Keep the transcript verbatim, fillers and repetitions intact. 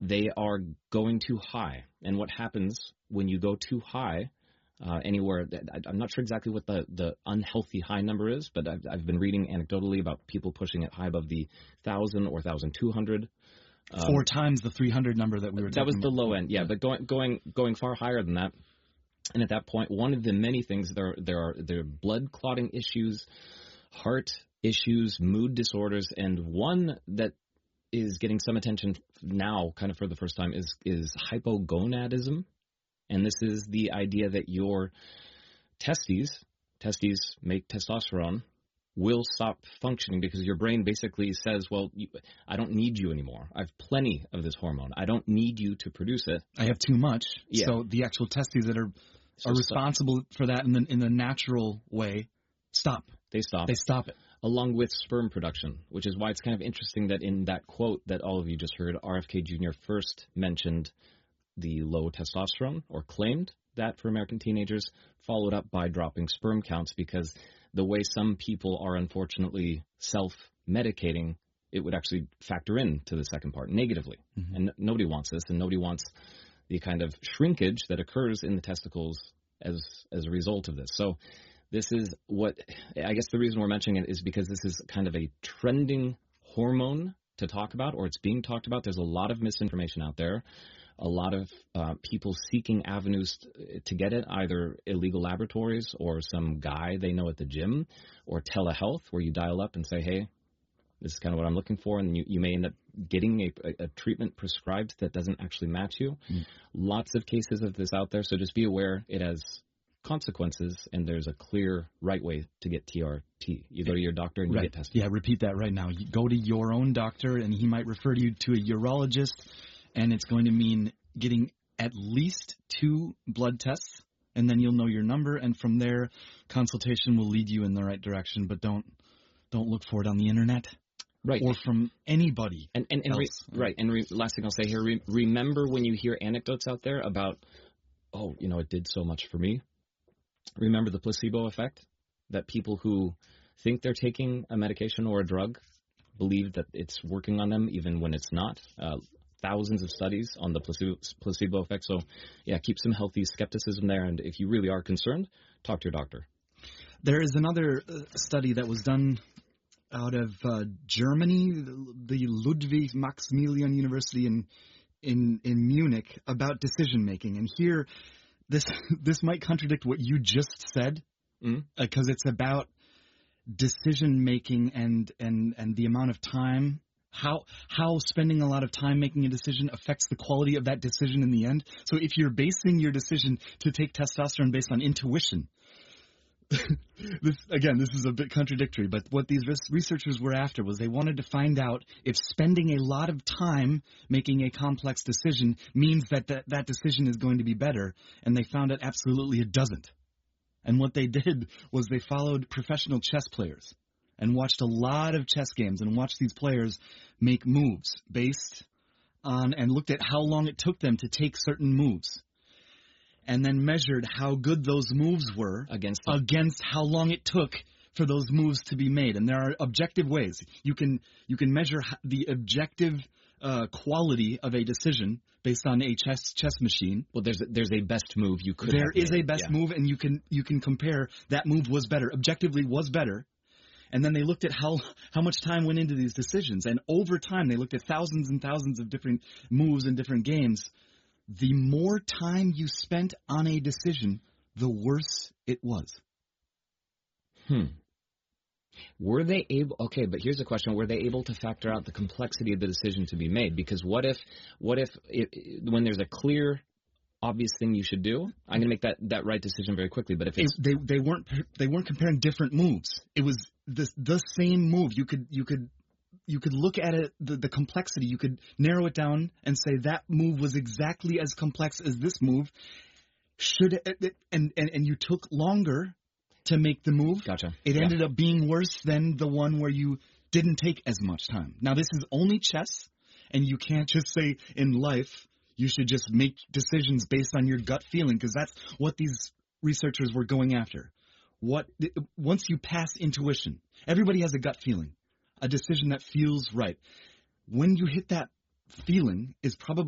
they are going too high. And what happens when you go too high, uh, anywhere, I'm not sure exactly what the, the unhealthy high number is, but I've, I've been reading anecdotally about people pushing it high above the one thousand or one thousand two hundred. Um, Four times the three hundred number that we were talking about. That was the low end, yeah, yeah. But going going going far higher than that. And at that point, one of the many things, there there are there are blood clotting issues, heart issues, mood disorders, and one that is getting some attention now, kind of for the first time, is is hypogonadism. And this is the idea that your testes, testes make testosterone, will stop functioning because your brain basically says, well, you, I don't need you anymore. I have plenty of this hormone. I don't need you to produce it. I have too much. Yeah. So the actual testes that are So are responsible stop. for that in the in the natural way stop. They stop. They stop it. Along with sperm production, which is why it's kind of interesting that in that quote that all of you just heard, R F K Junior first mentioned the low testosterone, or claimed that for American teenagers, followed up by dropping sperm counts, because the way some people are unfortunately self-medicating, it would actually factor in to the second part negatively. Mm-hmm. And nobody wants this, and nobody wants the kind of shrinkage that occurs in the testicles as as a result of this. So this is what, I guess the reason we're mentioning it is because this is kind of a trending hormone to talk about, or it's being talked about. There's a lot of misinformation out there. A lot of uh, people seeking avenues t- to get it, either illegal laboratories or some guy they know at the gym, or telehealth, where you dial up and say, hey, this is kind of what I'm looking for, and you, you may end up getting a, a, a treatment prescribed that doesn't actually match you. Mm. Lots of cases of this out there, so just be aware it has consequences, and there's a clear right way to get T R T. You go to your doctor and you right. get tested. Yeah, repeat that right now. You go to your own doctor, and he might refer you to a urologist, and it's going to mean getting at least two blood tests, and then you'll know your number, and from there, consultation will lead you in the right direction. But don't don't look for it on the internet, right, or from anybody. And and, and re, right. And re, last thing I'll say here: re, remember when you hear anecdotes out there about, oh, you know, it did so much for me. Remember the placebo effect, that people who think they're taking a medication or a drug believe that it's working on them even when it's not. Uh, thousands of studies on the placebo, placebo effect. So, yeah, keep some healthy skepticism there. And if you really are concerned, talk to your doctor. There is another uh, study that was done out of uh, Germany, the Ludwig Maximilian University in in in Munich, about decision making. And here, this this might contradict what you just said, because mm-hmm. uh, it's about decision making and and and the amount of time. How how spending a lot of time making a decision affects the quality of that decision in the end. So if you're basing your decision to take testosterone based on intuition, this again, this is a bit contradictory, but what these researchers were after was they wanted to find out if spending a lot of time making a complex decision means that that, that decision is going to be better, and they found that absolutely it doesn't. And what they did was they followed professional chess players and watched a lot of chess games and watched these players make moves based on, and looked at how long it took them to take certain moves, and then measured how good those moves were against against how long it took for those moves to be made. And there are objective ways. You can you can measure the objective uh, quality of a decision based on a chess chess machine. Well, there's a, there's a best move you could There have is made. a best yeah. move, and you can you can compare that move was better, objectively was better. And then they looked at how how much time went into these decisions. And over time, they looked at thousands and thousands of different moves in different games. The more time you spent on a decision, the worse it was. Hmm. Were they able, okay, but here's a question. Were they able to factor out the complexity of the decision to be made? Because what if, what if it, when there's a clear, obvious thing you should do, I'm going to make that, that right decision very quickly. But if it's, it, they they weren't they weren't comparing different moves. It was the the same move. You could you could you could look at it, the, the complexity. You could narrow it down and say that move was exactly as complex as this move. Should it, and and and you took longer to make the move. Gotcha. It yeah. ended up being worse than the one where you didn't take as much time. Now this is only chess, and you can't just say in life you should just make decisions based on your gut feeling, because that's what these researchers were going after. What once you pass intuition, everybody has a gut feeling, a decision that feels right. When you hit that feeling is probably